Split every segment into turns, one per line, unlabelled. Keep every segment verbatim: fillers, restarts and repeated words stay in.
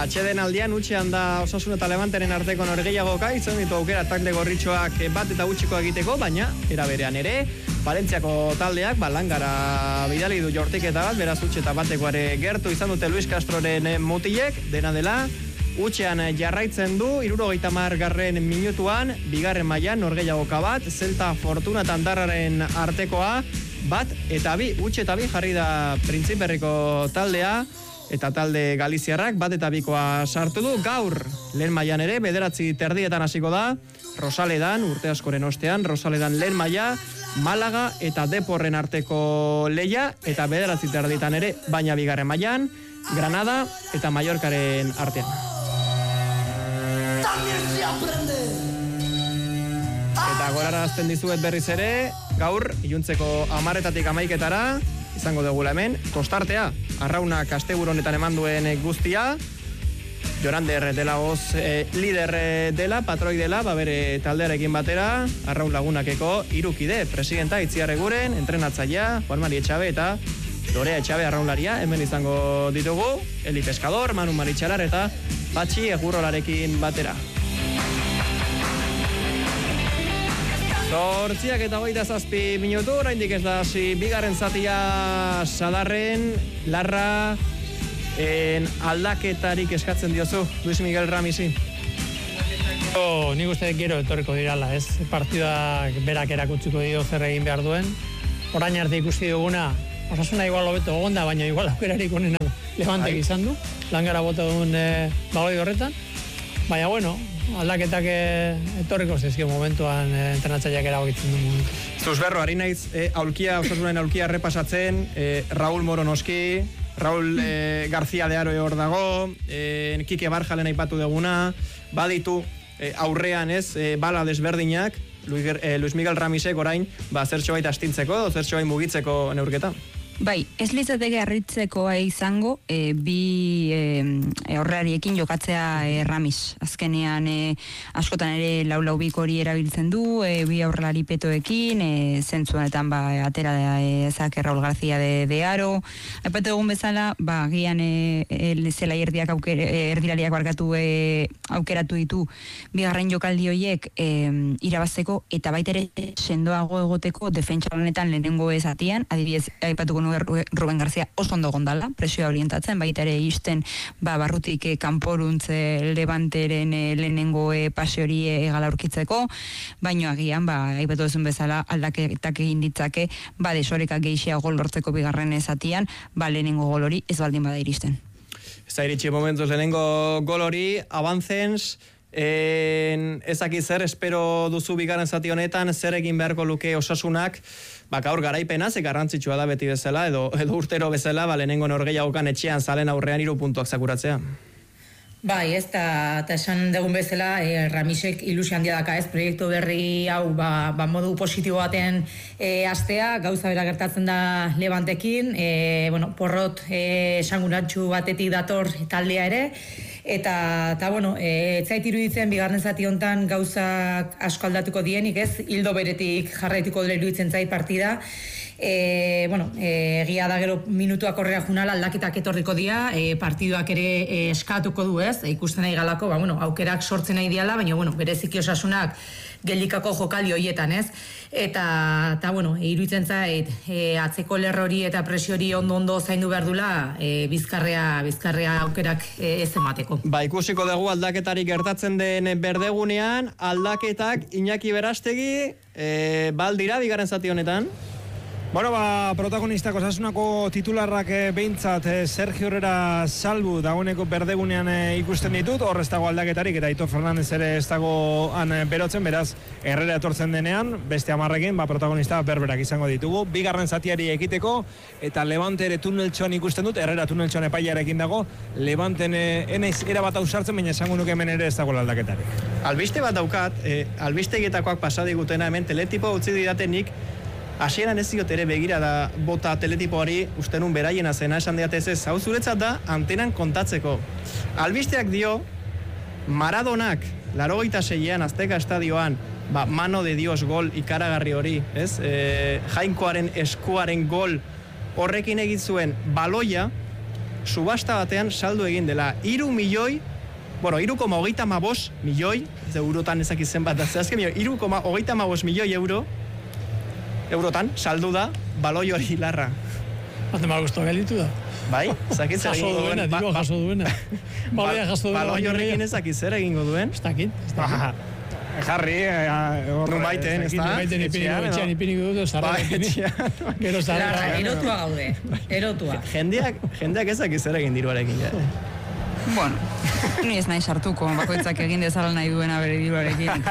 atxeden aldian utxean da Osasuna eta Levanteren arteko norgehiagoka, izan ditu aukera talde gorritxoak bat eta gutxiko egiteko, baina era berean ere, Valentziako taldeak Langara bidali du jortiketa bat, beraz utxe eta batekoare gertu izan dute Luis Castroren mutilek, dena dela, utxean jarraitzen du, hirurogeita hamar garren minutuan, bigarren mailan norgehiagoka bat, Celta Fortuna eta Andarraren artekoa, bat eta bi, utxe eta bi jarri da Printzipberriko taldea, eta talde galiziarrak bat eta bikoa sartu du, gaur lehen mailan ere, bederatzi terdietan hasiko da, Rosaledan, urte askoren ostean, Rosaledan lehen maila, Malaga eta Deporren arteko leia, eta bederatzi terdietan ere, baina bigarren mailan, Granada eta Mallorcaren artean. Eta gorarazten dizuet berriz ere, gaur, iluntzeko hamarretatik hamaiketara, izango dugula hemen, tostartea, Arrauna Asteburu honetan eman duen guztia, Jorander dela oz e, lider dela, patroi dela, ba bere taldearekin batera, Arraun lagunakeko irukide, presidenta Itziar Eguren, entrenatzailea, Juan Mari Etxabe eta Lorea Etxabe arraunlaria, hemen izango ditugu, Eli Pescador, Manu Maritxalar eta Patxi Egurrolarekin batera. Zortziak eta hogeita zazpi minutu, oraindik ez da hasi bigarren zatia sadarren, larra, en aldaketarik eskatzen diozu, Luis Miguel Ramisi.
Oh, nik uste gero etorriko dirala, ez? Partidak berak erakutsiko dio zer egin behar duen. Orain arte ikusi duguna, Osasuna igual hobeto egonda, baina igual aukerarik onena Levantek izan du. Langara bota duen e, bagoi horretan. Baina, bueno, aldaketak e, etorriko zezkio momentuan e, entrenatzaileak erabakitzen du momentu.
Zuzberro, ari naiz, e, aulkia, Osasunaren aulkia repasatzen, e, Raúl Moronoski, Raúl e, García de Aro hor dago, e, Kike Barjalen aipatu duguna, baditu e, aurrean ez, e, bala desberdinak, Luis, e, Luis Miguel Ramisek orain, ba, zertxo baita astintzeko, zertxo baita mugitzeko neurketa.
Bai, ez litzateke harritzekoa izango e, bi e, horreariekin jokatzea e, Ramis. Azkenean e, askotan ere lau-lau bik hori erabiltzen du, e, bi aurrelari petoekin, e, zentzuanetan ba, atera e, ezak Raúl García de, de Aro. Aipatu egun bezala, ba, gian e, e, zela erdiak aukere, e, erdilariak barkatu e, aukeratu ditu bigarren jokaldi horiek e, irabazteko eta baita ere sendoago egoteko defentsa honetan lehenengo ezatian, adibidez, aipatuko Ruben García oso ondo gondala, presioa orientatzen, baita ere izten ba, barrutik eh, kanporuntze Levanteren eh, lehenengo eh, pase hori eh, egala aurkitzeko, baino agian, ba, aipatu duzun bezala aldaketak egin ditzake, ba, desoreka geixea gol lortzeko bigarren ezatian, ba, lehenengo gol hori ez baldin bada iristen.
Ez da iritsi momentuz lehenengo gol hori, Avancens, En, ezaki zer espero duzu bigarren zati honetan, zer egin beharko luke Osasunak, ba gaur garaipena, ze garrantzitsua da beti bezala, edo, edo urtero bezala, ba lehenengo norgehiagokan etxean zalen aurrean hiru puntuak zakuratzea.
Bai, ez da, eta esan dugun bezala, e, Ramisek ilusio handia daka ez, proiektu berri hau ba, ba modu positibo baten e, astea, gauza bera gertatzen da Levantekin, e, bueno, porrot e, esanguratsu batetik dator taldea ere, eta, eta bueno, e, etzait iruditzen bigarren zati hontan gauzak asko aldatuko dienik ez, hildo beretik jarraituko dela iruditzen zait partida, E, bueno, e, egia da gero minutuak horrela junala aldaketak etorriko dira, e, partiduak ere e, eskatuko du ez, e, ikusten nahi galako, ba, bueno, aukerak sortzen nahi diala, baina bueno, bereziki Osasunak geldikako jokaldi horietan ez, eta, eta bueno, e, iruditzen zait, e, atzeko lerrori eta presiori ondo-ondo zaindu behar dula, e, bizkarrea, bizkarrea aukerak e, ez emateko.
Ba, ikusiko dugu aldaketarik gertatzen den berdegunean, aldaketak Iñaki Berastegi, e, baldira bigarren zati honetan.
Bueno, ba, protagonistak Osasunako titularrak e, behintzat e, Sergio Herrera salbu dagoeneko berdegunean e, ikusten ditut, hor ez dago aldaketarik eta Aitor Fernandez ere ez dago han e, berotzen, beraz Herrera etortzen denean, beste hamarrekin, ba, protagonista berberak izango ditugu, bigarren zatiari ekiteko, eta Levante ere tuneltxoan ikusten dut, Herrera tuneltxoan epailarekin dago, Levanten e, enaiz erabat ausartzen, baina esango nuke hemen ere ez dago aldaketarik.
Albiste bat daukat, e, albistegietakoak pasadigutena hemen teletipo utzi didatenik, hasieran ez ziot ere begira da bota teletipoari uste nun beraiena zena esan diatez ez, hau zuretzat da antenan kontatzeko. Albisteak dio, Maradonak, laurogeita seian Azteca estadioan, ba, mano de Dios gol ikaragarri hori, ez? E, Jainkoaren eskuaren gol horrekin egin zuen baloia, subasta batean saldu egin dela. Iru milioi, bueno, iru koma hogeita hamabost milioi, ez eurotan ezak izen bat, zehazke milioi, iru koma hogeita hamabost milioi euro, eurotan saldu da baloi hori larra.
Bate mal guztua galitu da.
Bai, ezakit zer
Jaso
egingo
duena,
duen.
digo jaso duena. Baloia jaso duena.
Baloi horrekin ezakit zer egingo duen.
Ez dakit, ez dakit.
Jarri,
Numaiten, ez da?
Numaiten ipiniko, etxean ipiniko dut, zarra ipiniko. Gero zarra.
Erotua gaude, erotua.
Jendeak, jendeak ezakit zer egin diruarekin, ja.
Bueno, ni ez nahi sartuko, bakoitzak egin dezala nahi duena bere diruarekin.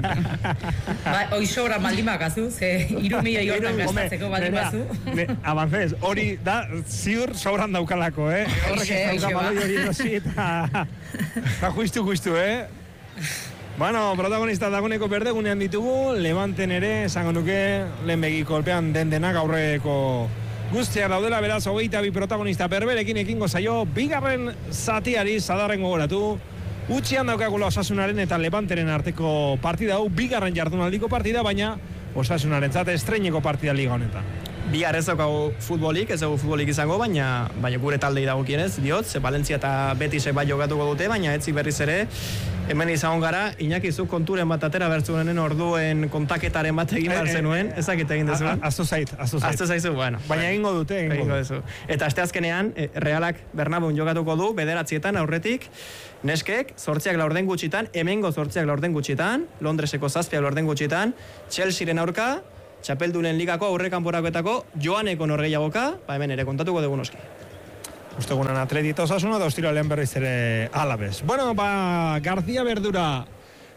Ba, hoi sobra maldin bakazu, ze iru milioi hortan gastatzeko baldin bazu.
Avanzez, hori da ziur sobran daukalako, eh? Horrek ez dauka baloi hori erosi eta... Eta justu, justu, eh? Bueno, protagonista daguneko berdegunean ditugu, Levanten ere, esango nuke, lehen begi kolpean den denak aurreko guztiak daudela, beraz, hogeita bi protagonista berberekin ekingo zaio, bigarren zatiari zadarren gogoratu, utxian daukagula Osasunaren eta Levanteren arteko partida hau, bigarren jardunaldiko partida, baina Osasunaren zate estreineko partida liga honetan.
Bihar ez daukagu futbolik, ez dugu futbolik izango, baina, baina gure taldei dagokienez, diot, ze Valentzia eta Betisek bai jokatuko dute, baina etzi berriz ere, hemen izango gara, Iñaki zuk konturen bat atera bertzuenen orduen kontaketaren bat egin behar zenuen, ezakit egin dezu.
Aztu zait, aztu zait.
Aztu zaizu, bueno.
Baina egingo dute, egingo
dezu. Eta asteazkenean, Realak Bernabun jokatuko du, bederatzietan aurretik, neskek, zortziak laurden gutxitan, hemengo zortziak laurden gutxitan, Londreseko zazpiak laurden gutxitan, Chelsearen aurka, Txapeldunen ligako aurrekanporakoetako Joaneko norgehiagoka, ba hemen ere kontatuko dugu noski.
Ostegunan Atletita Osasuna da ostiralean berriz ere Alabez. Bueno, ba, García Verdura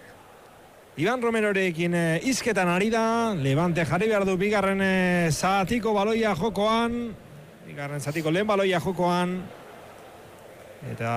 Iban Romerorekin eh, izketan ari da, Levante jarri behar du bigarren eh, zatiko baloia jokoan, bigarren zatiko lehen baloia jokoan, eta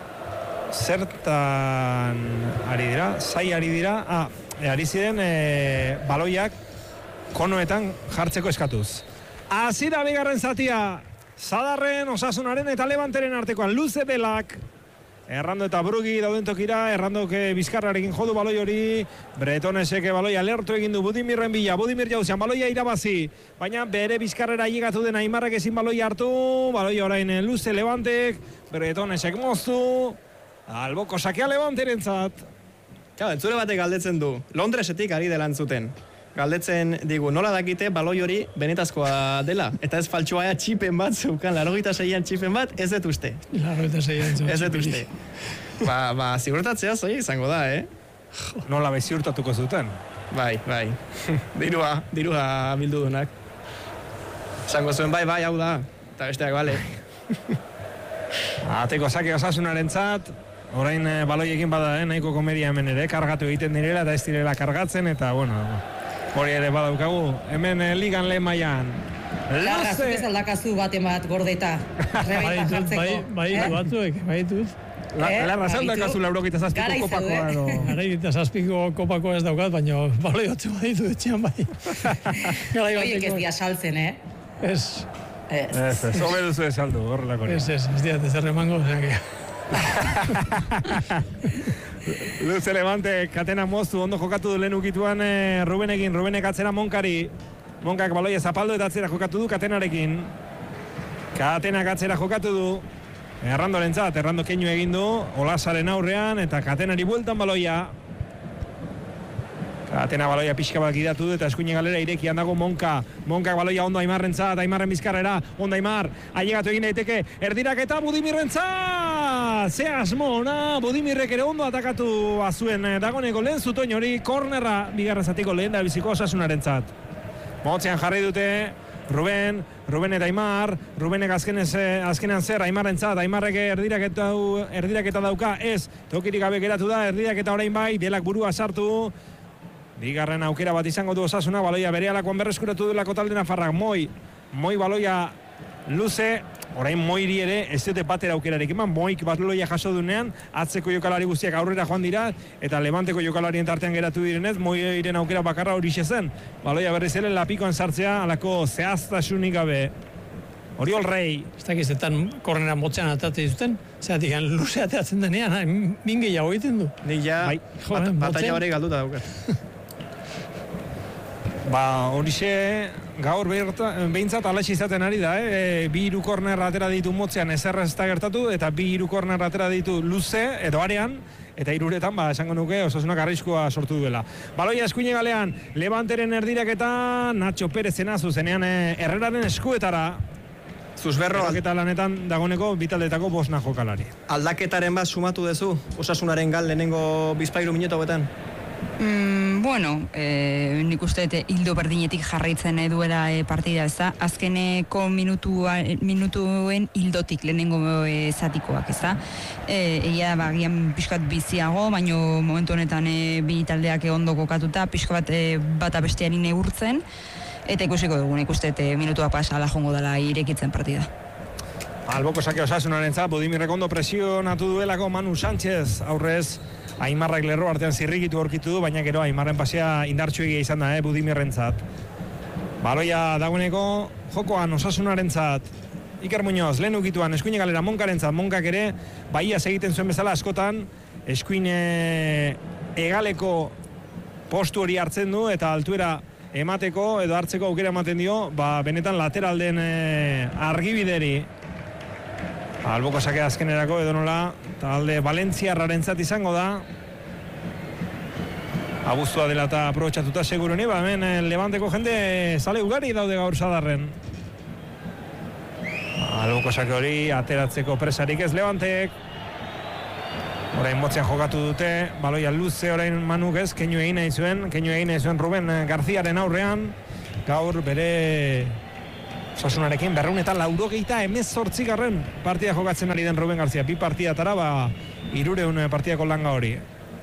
zertan ari dira, zai ari dira, ah, ari ziren eh, baloiak konoetan jartzeko eskatuz. Hasi da bigarren zatia, Zadarren, Osasunaren eta Levanteren artekoan, luze belak, Errando eta Brugi dauden tokira, Errandok Bizkarrarekin jodu baloi hori, Bretonesek baloia lertu egin du Budimirren bila, Budimir jauzian baloia irabazi, baina bere Bizkarrera llegatu den Aimarrek ezin baloi hartu, baloia orain luze Levantek, Bretonesek moztu, alboko sakea Levanteren zat.
Claro, entzule batek galdetzen du, Londresetik ari delan zuten. Galdetzen digu, nola dakite baloi hori benetazkoa dela? Eta ez faltsua ea txipen bat zeukan, larogita seian txipen bat, ez dut uste.
Larogita seian zeukan.
Ez dut uste. Ba, ba, ziurtatzea zoi izango da, eh?
Nola be ziurtatuko zuten?
Bai, bai. Dirua, dirua bildu dunak. Zango zuen, bai, bai, hau da. Eta besteak, bale.
Ateko sake Osasunaren zat, orain eh, baloiekin bada, eh, nahiko komedia hemen ere, kargatu egiten direla eta ez direla kargatzen, eta, bueno, hori ere badaukagu, hemen eh, ligan lehen maian.
Larra, zuk ez aldakazu baten bat gordeta, rebeta jartzeko.
Bai, bai, batzuek, bai dut.
Larra, zer dakazu laurogita zazpiko kopakoa edo?
Laurogita zazpiko kopako ez daukat, baina baloi batzu baditu etxean bai.
Horiek ez dia saltzen, eh?
Ez.
Ez.
Ez, ez, hobe duzu ez saldu, horrelako.
Ez, ez, ez diat ez erremango, zenak.
Luze Levante, katena moztu, ondo jokatu du lehen ukituan eh, Rubenekin, Rubenek atzera Monkari. Monkak baloia zapaldu eta atzera jokatu du Katenarekin. Katenak atzera jokatu du. Errando lentzat, Errando keinu egin du, Olasaren aurrean, eta Katenari bueltan baloia. Katena baloia pixka bat gidatu du, eta eskuine galera irekian dago Monka. Monkak baloia ondo Aimarrentzat, Aimarren bizkarrera, ondo Aimar, ailegatu egin daiteke, erdirak eta Budimirrentzat! Ze asmona, Budimirrek ere ondo atakatu azuen dagoneko lehen zutoin hori, kornerra bigarren zatiko lehen da biziko Osasunarentzat. Motzean jarri dute, Ruben, Ruben eta Aimar, Rubenek azkenez, azkenean zer, Aimarrentzat, Aimarrek erdiraketa, erdiraketa dauka, ez, tokirik gabe geratu da, erdiraketa orain bai, Bielak burua sartu, bigarren aukera bat izango du Osasuna, baloia berealakoan berreskuratu duelako talde nafarrak, Moi, Moi baloia luze, orain Moiri ere ez dute batera aukerarik eman, Moik baloia jaso dunean, atzeko jokalari guztiak aurrera joan dira, eta Levanteko jokalarien tartean geratu direnez, Moiren aukera bakarra hori zen, baloia berriz ere lapikoan sartzea, alako zehaztasunik gabe. Oriol Rei.
Ez dakizetan korneran motzean atate dizuten, zeratik luze ateatzen denean, min gehiago egiten du.
Nik ja,
bai,
bat, batalla hori galduta daukat.
Ba, horixe, gaur behintzat alaxi izaten ari da, eh? Bi hiru korner atera ditu motzean ezerra ez da gertatu, eta bi hiru korner atera ditu luze, edo arean, eta hiruretan, ba, esango nuke, Osasunak arriskua sortu duela. Baloia eskuine galean, Levanteren erdiraketa, Nacho Pérez zenazu, zenean eh, Herreraren eskuetara,
Zuzberro,
aldaketa lanetan dagoneko bitaldetako bosna jokalari.
Aldaketaren bat sumatu duzu, Osasunaren gal lehenengo bizpairu minuto betan?
Mm, bueno, eh, nik uste hildo berdinetik jarraitzen duela e, partida, ez da? Azkeneko minutua, minutuen hildotik lehenengo e, zatikoak, ez da? E, egia ba, gian pixkat biziago, baino momentu honetan e, bi taldeak ondo kokatuta, pixka bat e, bata besteari neurtzen, eta ikusiko dugu, nik uste e, minutua pasa ala jongo dela irekitzen partida.
Alboko sake Osasunaren za, Budimir Rekondo presionatu duelako Manu Sánchez, aurrez Aimarrak lerro artean zirrikitu aurkitu du, baina gero Aimarren pasea indartsu egia izan da, eh, Budimirrentzat. Baloia dagoeneko jokoan Osasunarentzat. Iker Muñoz, lehen ukituan, eskuine galera Monkarentzat, Monkak ere, baia egiten zuen bezala askotan, eskuine egaleko postu hori hartzen du, eta altuera emateko, edo hartzeko aukera ematen dio, ba, benetan lateralden e, argibideri. Alboko sakea azkenerako edo nola, talde Valentziarrarentzat izango da. Abuztua dela eta aprobetxatuta seguruni, ba hemen Levanteko jende zale ugari daude gaur Sadarren. Alboko sake hori ateratzeko presarik ez Levantek. Orain motzean jokatu dute, baloia luze orain Manuk ez, keinu egin nahi zuen, keinu egin nahi zuen Ruben Garziaren aurrean. Gaur bere Osasunarekin berreun eta laurogeita hemezortzi garren partida jokatzen ari den Ruben Garzia. Bi partidatara, ba, irureun partidako langa hori.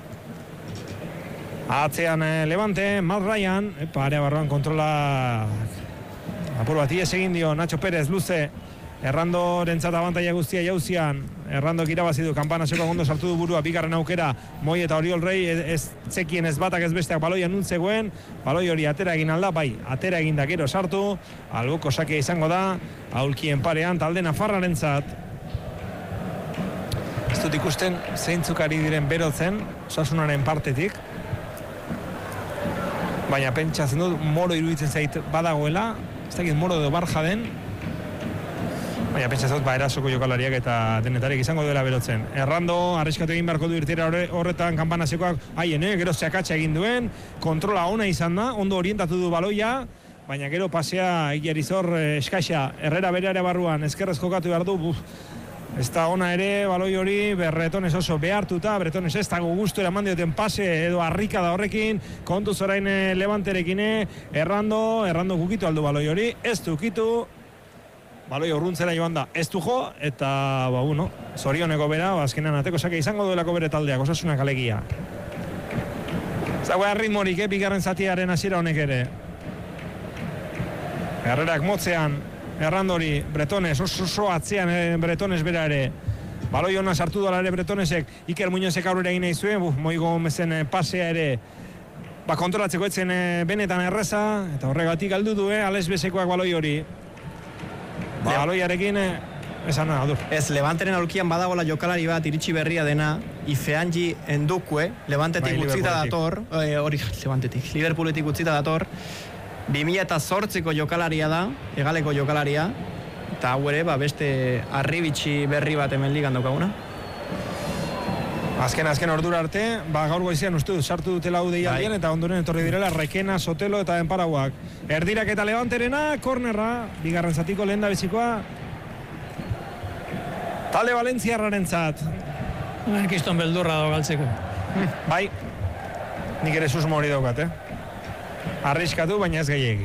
Atzean Levante, Matt Ryan, epa, area barruan kontrola apur bat ies egin dio Nacho Pérez, luze, Errando rentzat abantaia guztia jauzian, Errando irabazi du, kanpanaseko gondo sartu du burua, bigarren aukera, Moi eta Oriol Rei, ez zekien ez batak ez besteak baloia nuntzegoen, baloi hori atera egin alda, bai, atera egin da gero sartu, Alboko sakea izango da, aulkien parean, talde Nafarrarentzat. Ez dut ikusten zeintzuk ari diren berotzen, Osasunaren partetik, baina pentsatzen dut Moro iruditzen zait badagoela, ez dakit Moro edo Barja den, baina pentsatzen dut ba erasoko jokalariak eta denetarik izango duela berotzen. Errando, arriskatu egin beharko du irtera horretan kanpanasekoak haien, eh? Gero zeakatxa egin duen, kontrola ona izan da, ondo orientatu du baloia, baina gero pasea egiarizor eskaxa, Herrera bereare barruan, ezkerrez jokatu behar du, buf, ez da ona ere, baloi hori, Bretones oso behartuta, Bretones ez dago gustu eraman dioten pase, edo harrika da horrekin, kontuz orain Levanterekin, Errando, Errando gukitu aldu baloi hori, ez du ukitu, baloi urruntzera joan da, ez du jo, eta, ba, bueno, zorioneko bera, azkenean ateko sake izango duelako bere taldeak, Osasunak alegia. Zagoa ritmorik, eh, bigarren zatiaren hasiera honek ere. Herrerak motzean, Errandori, Bretones, oso, oso atzean eh, Bretones bera ere. Baloi hona sartu dola ere Bretonesek, Iker Muñozek aurrera egin nahi zuen, buf, Moi Gomezen eh, pasea ere, ba, kontrolatzeko etzen eh, benetan erreza, eta horregatik galdu du, eh, Ales Besekoak baloi hori. Ba, baloiarekin, eh, esan nahi, adur.
Ez, Levanteren aulkian badagola jokalari bat iritsi berria dena, Ifeanji Endukue, Levantetik
bai,
utzita dator, eh, hori, Levantetik, Liverpooletik utzita dator, bi mila zortziko jokalaria da, egaleko jokalaria, eta hau ere, ba, beste arribitsi berri bat hemen ligan daukaguna.
Azken, azken ordura arte, ba, gaur goizean uste du, sartu dutela hau deialdian, eta ondoren etorri direla Requena, Sotelo eta Enparauak. Erdirak eta Levanterena, kornerra, bigarren zatiko lehen da bizikoa, talde Valentziarrarentzat.
Kiston beldurra dago galtzeko.
Bai, nik ere susmo hori daukat, eh? Arriskatu, baina ez gehiegi.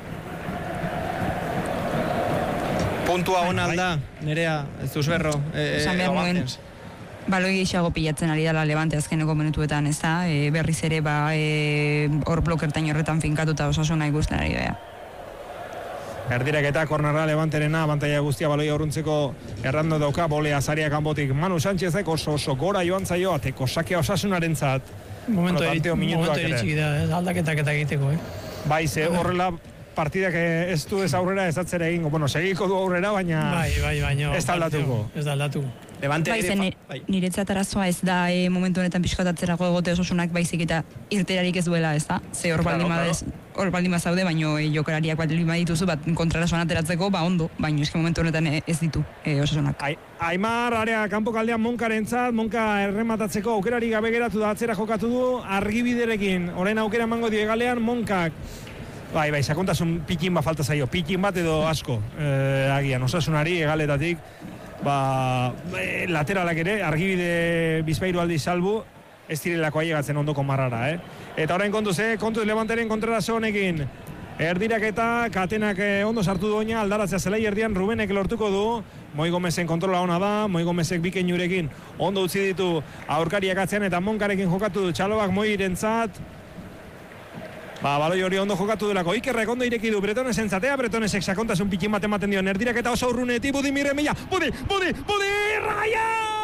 Puntua hona alda, Nerea, Zuzberro, eh,
Esan behar nuen, baloi gehiago pilatzen ari dela Levante azkeneko minutuetan, ez da? E, berriz ere, ba, e, hor blokertain horretan finkatuta Osasuna ikusten ari da.
Erdirak eta kornerra Levanterena, abantaia guztia baloi aurruntzeko Errando dauka, bolea zaria kanbotik. Manu Sánchezek oso oso gora joan zaio, ateko sakea Osasunarentzat.
Momentu eritxik da, ez aldaketak eta egiteko, eh?
Bai, ze horrela partidak ez du ez aurrera ez atzera egingo. Bueno, segiko du aurrera, baina
bai, bai, baina
ez da aldatuko.
Ez da aldatuko.
Levante
Bai, zen,
bai.
niretzat arazoa ez da e, momentu honetan pixkatatzerako egote Osasunak baizik eta irterarik ez duela, ez da? Ze hor baldin
Claro,
badez, hor baldin bazaude, baino e, jokalariak baldin badituzu, bat kontrarasoan ateratzeko, ba ondo, baino eske momentu honetan e, ez ditu e, Osasunak.
Ai, Aimar, area kanpo kaldean Monkarentzat, Monka errematatzeko aukerari gabe geratu da, atzera jokatu du argibiderekin, orain aukera emango dio egalean Monkak. Bai, bai, sakontasun pikin bat falta zaio, pikin bat edo asko, e, agian, Osasunari egaletatik, ba, e, lateralak ere, argibide bizpairu aldi salbu, ez direlako ailegatzen ondoko marrara, eh? Eta orain kontuz, eh? Kontuz Levanteren kontrarazo honekin. Erdirak eta Katenak eh, ondo sartu duena, aldaratzea zelai erdian Rubenek lortuko du. Moi Gomezen kontrola ona da, Moi Gomezek bikeinurekin ondo utzi ditu aurkariak atzean eta Monkarekin jokatu du Txaloak Moirentzat. Ba, baloi hori ondo jokatu delako. Ikerrek ondo ireki du Bretonesen zatea, Bretonesek sakontasun pikin bat ematen dio. Erdirak eta oso urrunetik Budi Mirremilla. Budi, Budi, Budi, Ryan!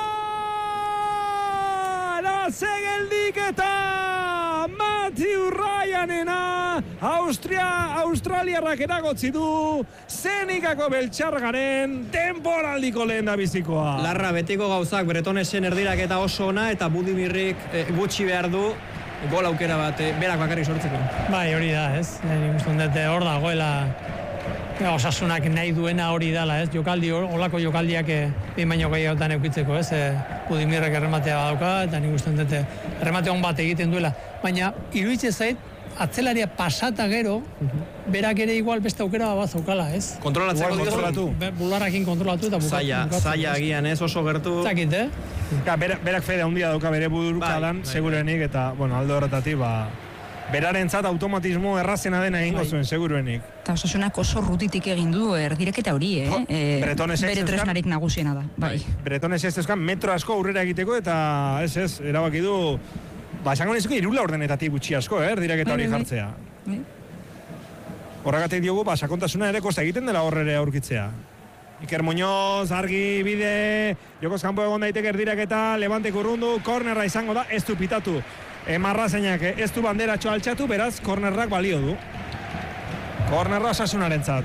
Segeldik eta Matthew Ryanena Austria, Australiarrak eragotzi du Zenikako Beltxargaren temporaldiko lehen da bizikoa.
Larra betiko gauzak Bretonesen erdirak eta oso ona eta Budimirrik e, gutxi behar du gol aukera bat e, berak bakarrik sortzeko.
Bai, hori da, ez? Nik uste dut hor dagoela Osasunak nahi duena hori dela, ez? Jokaldi, olako jokaldiak behin baino gehiagotan eukitzeko, ez? Budimirrek errematea badauka, eta nik uste dut erremate hon bat egiten duela. Baina, iruditzen zait, atzelaria pasata gero, berak ere igual beste aukera bat zaukala, ez?
Kontrolatzeko
kontrolatu.
Bularrakin kontrolatu eta bukatu.
Zaila, zaila agian, ez? Oso gertu.
Zakit, eh?
Ja, berak, berak fede handia dauka bere burukadan, bai, segurenik, eta, bueno, aldo horretatik, ba, berarentzat automatismo errazena dena egingo zuen, seguruenik.
Eta Osasunak oso rutitik egin du erdireketa hori, eh?
Oh,
e,
Bretones
bere tresnarik nagusiena da, bai.
Bretones ez euskan metro asko aurrera egiteko, eta ez ez, erabaki du, ba, esango nezuko irula ordenetatik gutxi asko, eh, erdireketa hori jartzea.
Bai.
Horregatik diogu, ba, sakontasuna ere kosta egiten dela horrere aurkitzea. Iker Muñoz, argi bide, jokoz kanpo egon daiteke erdireketa, Levantek urrundu, kornerra izango da, ez du pitatu. Emarra zeinak ez du banderatxo altxatu, beraz, kornerrak balio du. Kornerra Osasunarentzat.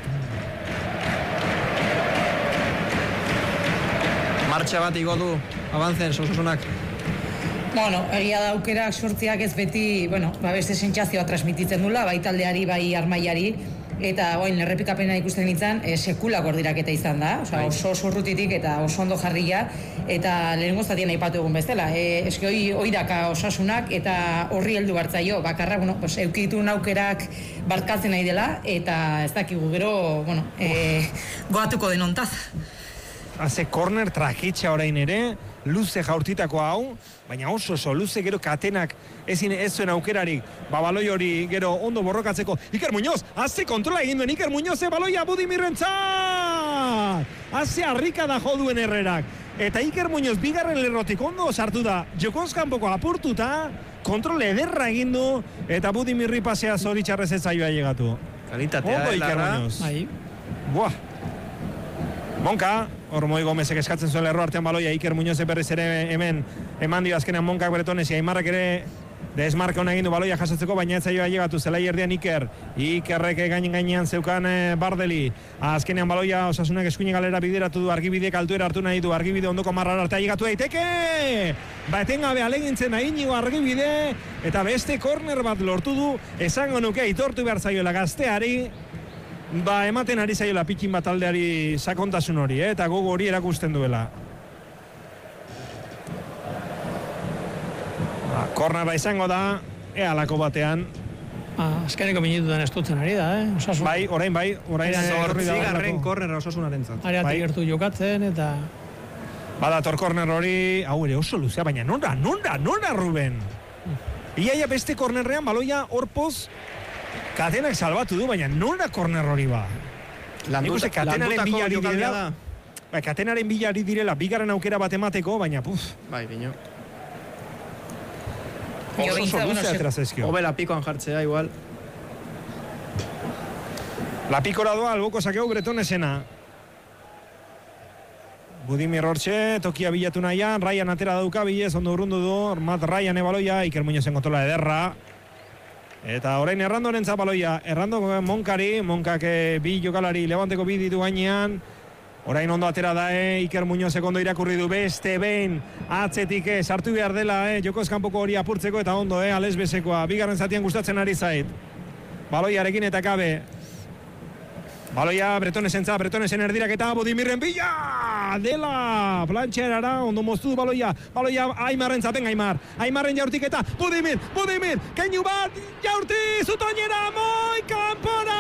Martxa bat igo du, avantzen, Osasunak.
Bueno, egia da aukerak sortziak ez beti, bueno, ba beste sentsazioa transmititzen dula, bai taldeari, bai armailari, eta oin errepikapena ikusten nintzen, e, sekulako erdiraketa izan da, osea, oso oso urrutitik eta oso ondo jarria, eta lehenengo zatien aipatu egun bezala. E, eske hoi oiraka Osasunak eta horri heldu bartzaio, bakarra, bueno, pues eukitu aukerak barkatzen nahi dela, eta ez dakigu gero, bueno, e, goatuko denontaz.
Haze korner trakitxa orain ere, luze jaurtitako hau, baina oso oso luze gero Katenak ezin ez zuen aukerarik, ba baloi hori gero ondo borrokatzeko. Iker Muñoz, haze kontrola egin duen Iker Muñoz, baloia Budimirrentzat! Haze harrika da joduen Herrerak. Eta Iker Muñoz bigarren lerrotik ondo sartu da, jokoz kanpoko apurtuta, kontrole ederra egin du, eta Budimirri pasea zoritxarrez ez zaioa llegatu.
Kalitatea,
ondo Iker Muñoz.
Bai.
Buah! Monka, hor Moi Gomezek eskatzen zuen lerro artean baloia, Iker Muñoz berriz ere hemen eman dio azkenean Monkak Bretonesi, Aimarrak ere desmarke hona egin du baloia jasotzeko, baina ez zaioa llegatu, zelai erdian Iker, Ikerrek gainen gainean zeukan e, Bardeli, azkenean baloia Osasunak eskuine galera bideratu du, argibideek altuera hartu nahi du, argibide ondoko marrar artea llegatu daiteke! Ba etengabe alegintzen Inigo Argibide, eta beste korner bat lortu du, esango nuke aitortu behar zaioela gazteari, ba, ematen ari zaiola pikin bat taldeari sakontasun hori, eh? Eta gogo hori erakusten duela. Ba, kornera izango da, ea lako batean.
Ah, azkeneko minututan estutzen ari da, eh? Osasun.
Bai, orain bai, orain
Zortzigarren kornera Osasunarentzat.
Areatik
bai.
gertu jokatzen, eta...
Badator korner hori, hau ere oso luzea, baina nora, nora, nora, Ruben? Iaia beste kornerrean, baloia horpoz, Katenak salbatu du, baina nora korner hori ba? Nik uste Katenaren bilari direla, ba, Katenaren bilari direla, bigarren aukera bat emateko, baina puf.
Bai, bino.
Oso oso luzea atera zaizkio.
Hobe lapikoan jartzea, igual.
Lapikora doa, alboko sakeu Bretonesena. Budimir hortxe, tokia bilatu nahian, Ryan atera dauka, bilez, ondo urrundu du, Matt Ryan ebaloia, Iker Muñozen kontrola ederra. Eta orain errandoren zapaloia, errando Monkari, Monkak bi jokalari Levanteko bi ditu gainean. Orain ondo atera da, eh? Iker Muñozek ondo irakurri du beste behin atzetik eh? Sartu behar dela, eh? Jokoz kanpoko hori apurtzeko eta ondo, eh? Ales bezekoa, bigarren zatian gustatzen ari zait. baloiarekin eta Kabe. Baloia Bretonesentzat, Bretonesen erdiraketa, Budimirren bila! Dela, plantxerara, ondo moztu du baloia. Baloia Aimarren zaten Aimar. Aimarren jaurtiketa, Budimir, Budimir, keinu bat, jaurti, Zutoinera, moi, kanpora!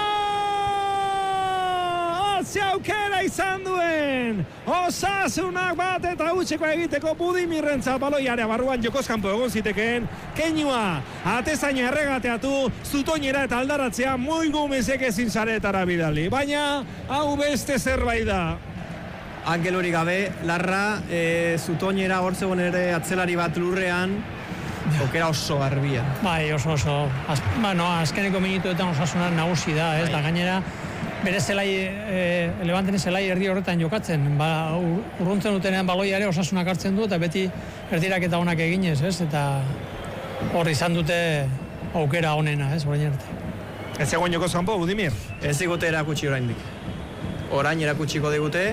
Atze aukera izan duen. Osasunak bat eta utxeko egiteko Budimirrentzat baloiarea barruan jokozkanpo egon zitekeen. Keinua, atezaina erregateatu, Zutoinera eta aldaratzea, moi Gomezek ezin zaretara bidali. Baina, hau beste zerbait da.
Angel hori gabe, Larra, e, Zutoinera hortzegon ere atzelari bat lurrean, okera oso garbia.
Bai, oso oso. Az, bueno, azkeneko minutuetan Osasunan nagusi da, ez? Da gainera, bere zelai, e, Levanten zelai erdi horretan jokatzen. Ba, urruntzen dutenean baloiare Osasunak hartzen du, eta beti erdiraketa onak eginez, ez? Eta hor izan dute aukera onena, ez? Orain arte.
Ez egon jokoz kanpo, Budimir?
Ez digute erakutsi oraindik. Orain erakutsiko digute.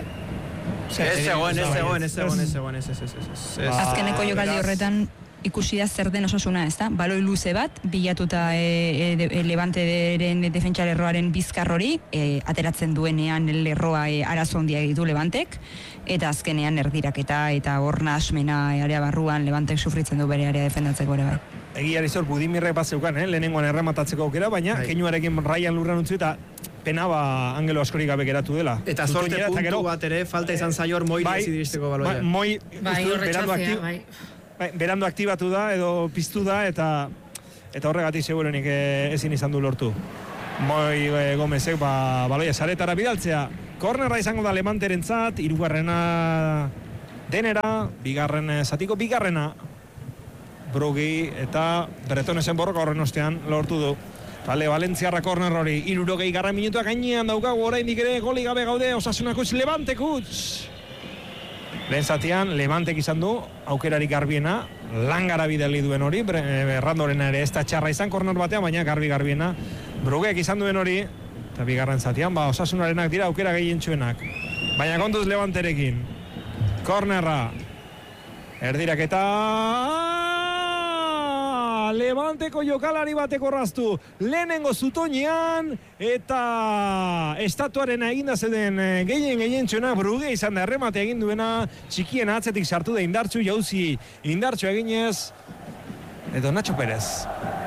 Ez zegoen, ez zegoen, ez zegoen, ez zegoen, ez, ez, ez, ez.
Azkeneko jokaldi horretan ikusi da zer den Osasuna, ez da? Baloi luze bat, bilatuta e, e, e, Levanteren defentsa lerroaren bizkar hori, e, ateratzen duenean lerroa e, arazo handia ditu Levantek, eta azkenean erdiraketa eta hor nahasmena area barruan Levantek sufritzen du bere area defendatzeko ere bai.
Egia zor, Budimirrek bat zeukan, eh? Lehenengoan errematatzeko aukera, baina bai. Keinuarekin raian lurran utzi eta pena ba Angelo askorik gabe geratu dela.
Eta sorte puntu gero, bat ere, falta izan zaior moi bai, diristeko baloia.
Bai, moi,
bai,
berandu, akti,
bai.
bai, berandu aktibatu da edo piztu da eta eta horregatik segurenik eh, ezin izan du lortu. Moi eh, Gomezek ba, baloia saretara bidaltzea. Kornerra izango da Levanterentzat, hirugarrena denera, bigarren zatiko bigarrena. Brugi eta Bretonesen borroka horren ostean lortu du. Talde Valentziarra korner hori, hirurogei garren minutuak gainean daukagu oraindik ere goli gabe gaude Osasunak utz, Levantek utz. Lehen zatian, Levantek izan du, aukerarik garbiena, langara bidali duen hori, Errandorena ere ez da txarra izan korner batean, baina garbi garbiena. Brugeek izan duen hori, eta bigarren zatian, ba, Osasunarenak dira aukera gehientsuenak. Baina kontuz Levanterekin. Kornerra. Erdiraketa... Levanteko jokalari bateko raztu, lehenengo Zutoinean eta estatuaren eginda zeden gehien gehien txuna Bruge izan da erremate egin duena, txikien atzetik sartu da indartxu jauzi, indartxu eginez edo Nacho Perez.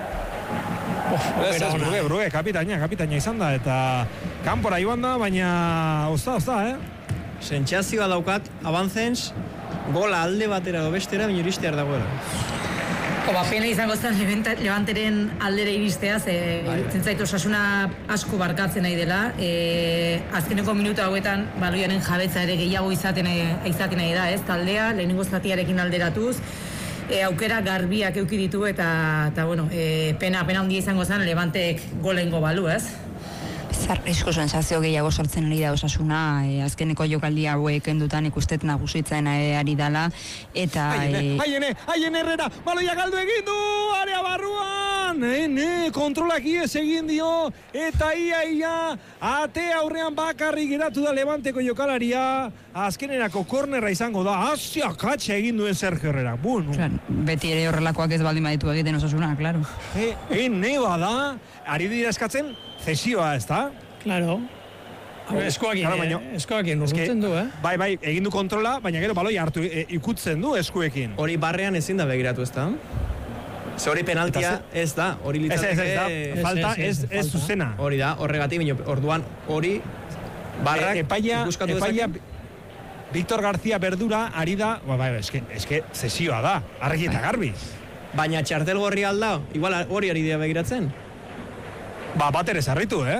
Oh, ez, ez, Bruge, Bruge, kapitaina, kapitaina izan da eta kanpora joan da, baina ozta, ozta, eh?
Sentsazioa daukat, abantzens, gola alde batera edo bestera, binuristear dagoela.
Oba, pena izango zen Levanteren aldera iristea, ze zentzait Osasuna asko barkatzen nahi dela. E, azkeneko minutu hauetan baloiaren jabetza ere gehiago izaten, izaten nahi da, ez? Taldea, lehenengo zatiarekin alderatuz, e, aukera garbiak euki ditu eta, eta bueno, e, pena, pena handia izango zen Levantek golengo balu, ez?
Zarrizko sensazio gehiago sortzen ari da Osasuna, e, azkeneko jokaldi hauek endutan ikustet nagusitzen e, ari dala, eta...
Aiene, aiene, aiene Herrera, baloia galdu egin du, area barruan, ene, kontrolak iez egin dio, eta ia, ia, ate aurrean bakarrik geratu da Levanteko jokalaria, azkenerako kornerra izango da, hasia katxa egin duen Sergio Herrera, bueno.
Claro, beti ere horrelakoak ez baldin baditu egiten Osasuna, claro.
E, ene bada, ari dira eskatzen, zesioa, ez da?
Claro. Eskuakin,
claro,
eskuakin urrutzen du, eh?
Bai, bai, egin du kontrola, baina gero baloi hartu e, ikutzen du eskuekin.
Hori barrean ezin da begiratu, ez da? Ze hori penaltia ez da, hori litzateke...
Ez, ez, ez da, falta ez, ez, ez zuzena.
Hori da, horregatik, baina orduan hori barrak
e, epaia,
ikuskatu
epaia, Víctor García Berdura ari da, ba, ba, eske, eske zesioa da, argi eta garbi.
Baina txartel gorri alda, igual hori ari dira begiratzen.
Ba, bat ere zarritu, eh?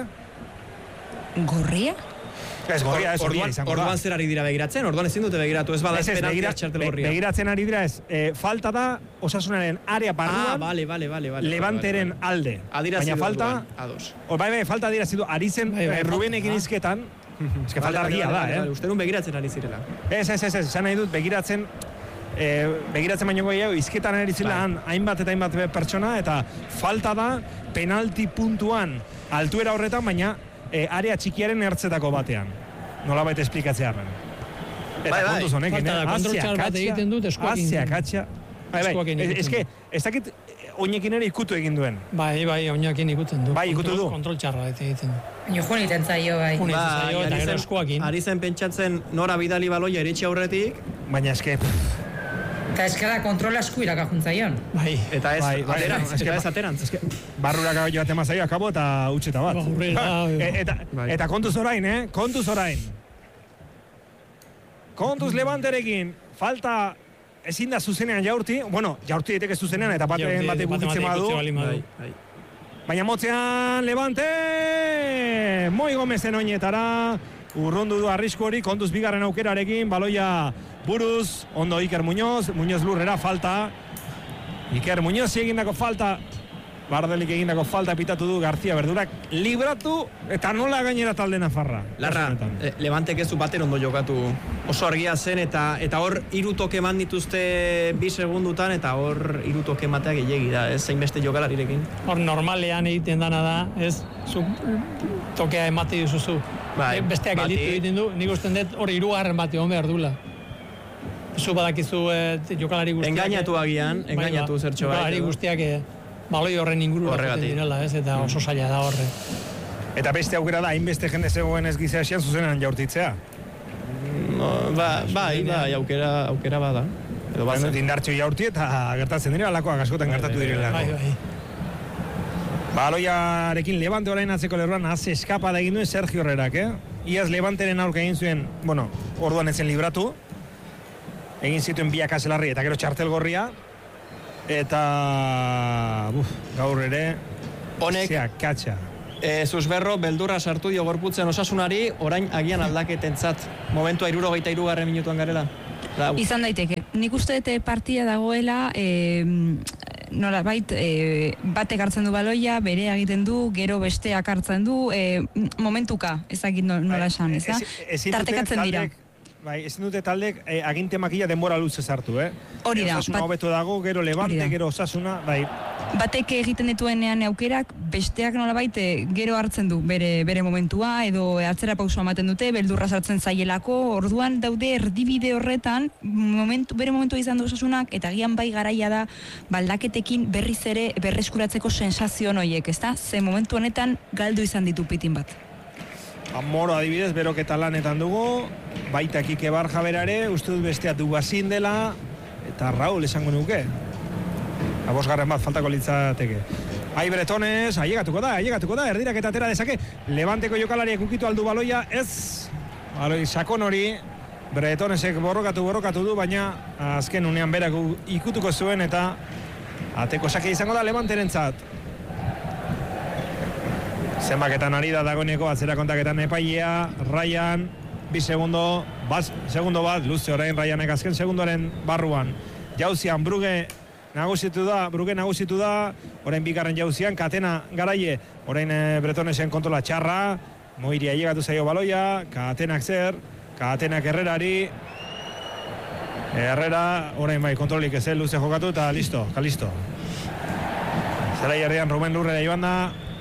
Gorria?
Ez, gorria, ez,
orduan,
izango da.
Orduan zer ari dira begiratzen, orduan ezin dute begiratu, ez bada ez penaltia txartel gorria.
Begiratzen ari dira ez, e, falta da Osasunaren area barruan,
ah, vale, vale, vale, vale,
Levanteren
vale, vale.
alde.
Adirazi
baina falta,
ados.
O, bai, bai, falta adirazi du, ari zen bai, bai, Rubenekin izketan, ez que falta argia da, eh?
Uste nun begiratzen ari zirela.
Ez, ez, ez, ez, esan nahi dut, begiratzen, e, begiratzen baino gehiago, izketan ari zilean hainbat eta hainbat pertsona, eta falta da penalti puntuan altuera horretan, baina e, area txikiaren ertzetako batean. Nolabait esplikatzea arren. Eta
bai, bai.
kontuz honekin,
eh? Azia katxa, azia katxa. eskuakin ikutzen.
Eske, ez dakit oinekin ere ikutu egin duen.
Bai, bai, oinakin ikutzen du.
Bai, ikutu du.
Kontrol txarra egiten du.
Jo juniten zaio, bai.
Juniten
Ba,
zaio, eta
ari
gero
zen-
eskuakin.
Ari zen pentsatzen nora bidali baloia iritsi aurretik,
Baina eske...
Eta eskala kontrola esku irakajuntzaion.
Bai,
eta ez
Bai, bai,
aterantz,
eske
eta
ba-
ez aterantz.
Barrura joate mazaio akabo eta utxeta bat.
Ba, hurrera,
E- eta,
Bai.
eta kontuz orain, eh? Kontuz orain. Kontuz Levanterekin, falta ezin da zuzenean jaurti, bueno, jaurti daiteke zuzenean eta baten
Jaurti,
batek
bate
gukitzen
batek
badu.
gutxi baldin badu.
Bai, bai.
Baina motzean Levante! Moi Gomezen oinetara, urrundu du arrisku hori, kontuz bigarren aukerarekin, baloia buruz, ondo Iker Muñoz, Muñoz lurrera, falta. Iker Muñoz egindako falta, Bardelik egindako falta pitatu du García Verdurak, libratu eta nola gainera talde nafarra.
Larra, eh, Levantek ez du bater ondo jokatu. Oso argia zen eta eta hor hiru toke eman dituzte bi segundutan eta hor hiru toke ematea gehiegi da, ez hainbeste jokalarirekin.
Hor normalean egiten dana da, ez, zuk tokea emate dituzu.
Bai,
Besteak
bati.
elitu egiten du, nik usten dut hor hirugarren bat egon behar dula. Zu badakizu eh, jokalari guztiak...
Engainatu agian,
Bai,
engainatu
ba,
zertxo bat.
Jokalari guztiak eh, baloi horren inguru
Horregatik.
direla, ez, eta oso zaila da horre.
Eta beste aukera da, hainbeste jende zegoen ez gizea esian zuzenean jaurtitzea.
No, ba, bai, bai, aukera, aukera bada. Edo
Baina
bazen.
indartxo jaurti eta gertatzen dira, alakoak askotan gertatu direlako.
Bai, bai.
Baloiarekin Levante orain atzeko lerroan haze eskapada egin duen Sergio Herrerak, eh? Iaz Levanteren aurka egin zuen, bueno, orduan etzen libratu, egin zituen biak azelarri eta gero txartel gorria, eta buf, gaur ere,
Honek,
zea, katxa.
e, Zuzberro, beldurra sartu dio gorputzen Osasunari, orain agian aldaketentzat. Momentua hirurogeita hirugarren minutuan garela. Da,
Izan daiteke. Nik uste dut partida dagoela, e, nola bait, e, batek hartzen du baloia, bere egiten du, gero besteak hartzen du, e, momentuka, ezakit nola esan, ez da?
Ezin dute
Tartekatzen dira.
taldek- Bai, ezin dute taldek eh, aginte makila denbora luze sartu, eh?
Hori da,
Osasuna
bat-
hobeto dago, gero
Hori
Levante,
da.
gero Osasuna, bai,
Batek egiten dituenean aukerak, besteak nolabait e, gero hartzen du bere bere momentua, edo atzera pausua ematen dute, beldurra sartzen zaielako, orduan daude erdibide horretan, momentu, bere momentua izan du Osasunak, eta agian bai garaia da, baldaketekin berriz ere berreskuratzeko sensazio horiek, ezta? Ze momentu honetan galdu izan ditu pitin bat.
Amoro adibidez, beroketa lanetan dugu, baita Kike Barja berare, uste dut bestea du bazin dela, eta Raúl esango nuke. Abosgarren bat faltako litzateke. Ai Bretones, ailegatuko da, ailegatuko da, erdirak eta atera dezake. Levanteko jokalariek ukitu aldu baloia, ez, baloi sakon hori, Bretonesek borrokatu, borrokatu du, baina azken unean berak ikutuko zuen eta ateko sake izango da Levanterentzat. Zenbaketan ari da dagoeneko atzera kontaketan epailea, Ryan, bi segundo, bat, segundo bat, luze orain Ryanek azken segundoaren barruan. Jauzian Bruge nagusitu da, Bruge nagusitu da, orain bigarren jauzian, Katena garaie, orain e, Bretonesen kontrola txarra, Moiri ailegatu zaio baloia, Katenak zer, Katenak Herrerari, Herrera, orain bai kontrolik ez, luze jokatu eta listo, kalisto. Zera jarrian Ruben Lurrera joan da,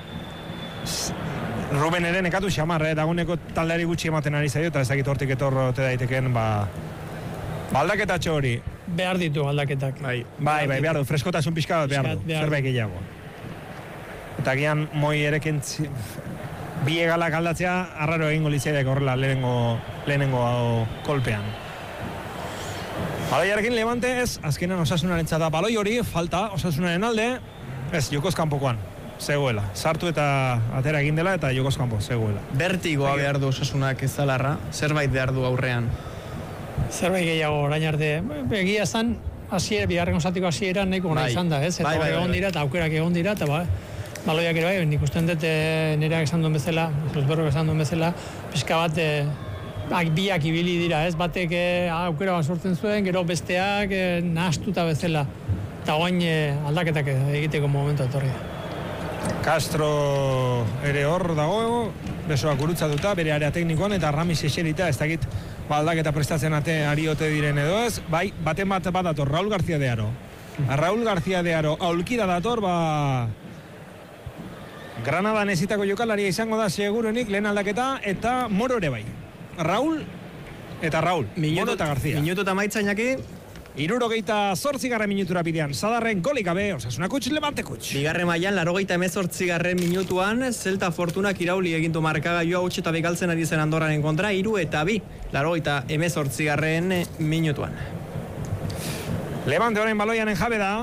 Ruben ere nekatu xamar, eh? Daguneko taldeari gutxi ematen ari zaio, eta ezakit hortik etorro te daiteken, ba, ba aldaketatxo hori.
Behar ditu aldaketak.
Bai, bai, bai, behar du, freskotasun pixka bat behar
Pixkat
du,
behar du.
zerbait gehiago. Eta gian moi erekin bi egalak aldatzea, arraro egingo litzaidak horrela lehenengo, lehenengo kolpean. Baloiarekin Levante ez, azkenan Osasunaren da baloi hori, falta Osasunaren alde, ez, jokoz kanpokoan, zegoela. Sartu eta atera egin dela eta jokoz kanpo, zegoela.
Bertigoa behar du Osasunak ez zalarra, zerbait behar du aurrean.
Zerbait gehiago orain arte. Egia zan, hasiera bigarren osatiko hasiera nahiko ona
Bai.
izan da, ez? Eta
Bai, bai,
hor
bai,
egon
bai.
dira eta aukerak egon dira eta ba, baloiak ere bai, nik usten dut e, nireak esan duen bezala, Zuzberrok esan duen bezala, pixka bat e, ak, biak ibili dira, ez? Batek e, aukera bat sortzen zuen, gero besteak e, nahastuta bezala. Eta oain e, aldaketak egiteko momentu etorri da.
Castro ere hor dago, besoak gurutzatuta, bere area teknikoan, eta Ramis eserita, ez dakit baldaketa prestatzen ate ari ote diren edo ez, bai, baten bat bat dator, Raúl García de Aro. Raúl García de Aro, aulkira dator, ba... Granada nezitako jokalaria izango da seguruenik lehen aldaketa, eta Moro ere bai. Raúl eta Raúl, Moro eta García.
Minutu eta maitza inaki,
Hirurogeita zortzigarren minutura bidean, Sadarren golik gabe, Osasuna kuts, Levante kuts.
Bigarren mailan, larogeita hemezortzigarren minutuan, Zelta Fortunak irauli egintu markagailua huts eta begaltzen ari zen Andorraren kontra, hiru eta bi, larogeita hemezortzigarren minutuan.
Levante orain baloianen jabe da.